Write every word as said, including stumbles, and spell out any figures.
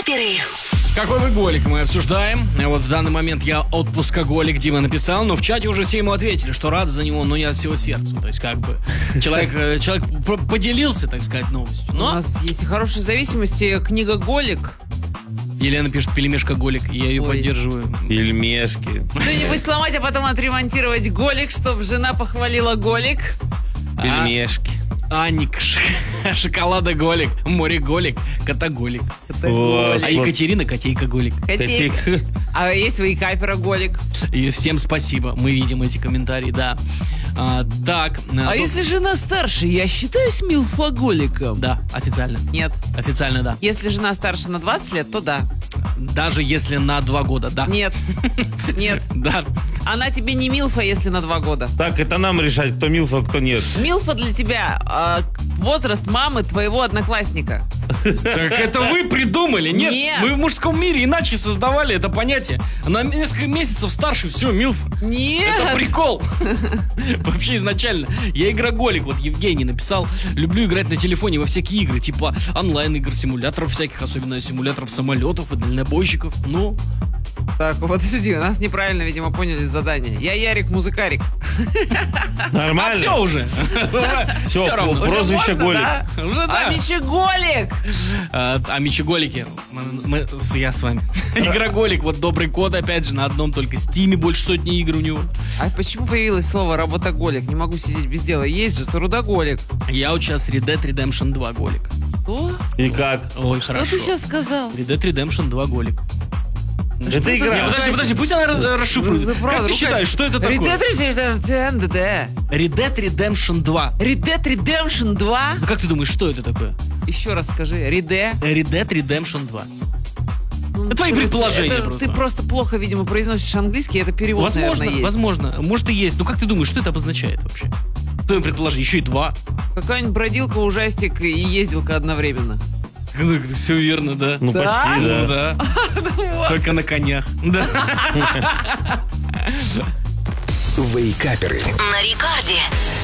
Вейкаперы. Какой вы голик, мы обсуждаем. Вот в данный момент я отпускоголик, Дима написал, но в чате уже все ему ответили, что рад за него, но не от всего сердца. То есть как бы человек, человек поделился, так сказать, новостью. Но... У нас есть и хорошие зависимости. Книга «Голик». Елена пишет «Пельмешка-голик», я ее Ой. поддерживаю. Пельмешки. Что-нибудь сломать, а потом отремонтировать голик, чтобы жена похвалила голик. Пельмешки. Аник, ш- шоколада-голик, море-голик, кота-голик. О, А Екатерина котейка-голик. Котейка. А есть вейкапера голик. И всем спасибо, мы видим эти комментарии, да. А, так. А то- если жена старше, я считаюсь милфоголиком? Да, официально. Нет. Официально, да. Если жена старше на двадцать лет, то да. Даже если на два года, да. Нет. Нет. Да. Она тебе не милфа, если на два года. Так, это нам решать, кто милфа, кто нет. Милфа для тебя а, возраст мамы твоего одноклассника. Так это вы придумали, нет? Нет. Мы в мужском мире иначе создавали это понятие. На несколько месяцев старше, все, милф. Нет. Это прикол. Вообще изначально. Я игроголик, вот Евгений написал. Люблю играть на телефоне во всякие игры, типа онлайн-игр, симуляторов всяких, особенно симуляторов самолетов и дальнобойщиков. Ну, Так, подожди, у нас неправильно, видимо, поняли задание. Я Ярик Музыкарик. а Нормально? все уже. Все, Все равно. прозвище Можно, голик. да? Уже да. А Мичиголик! А, а мичиголики, мы, мы- с- я с вами. Игроголик, вот добрый код, опять же, на одном только Стиме больше сотни игр у него. А почему появилось слово работоголик? Не могу сидеть без дела. Есть же трудоголик. Я вот сейчас Red Dead Redemption два голик. Что? И как? Ой, Что хорошо. ты сейчас сказал? Red Dead Redemption два голик. Это Не, игра. подожди, подожди, пусть она раз- расшифрует. За Как правду, ты ну считаешь, что это Red такое? Dead Redemption Red Dead Redemption два. Red Dead Redemption два? Ну как ты думаешь, что это такое? Еще раз скажи. Red Dead. Red Dead Redemption два. Ну, Это твои короче, предположения это просто. Ты просто плохо, видимо, произносишь английский, это перевод, Возможно, наверное, есть. возможно. Может и есть. Ну как ты думаешь, что это обозначает вообще? Твое предположение, еще и два. Какая-нибудь бродилка, ужастик и ездилка одновременно. Ну, все верно, да. Ну, Да? почти, Ну, да. да. Только на конях. Да. На рекорде.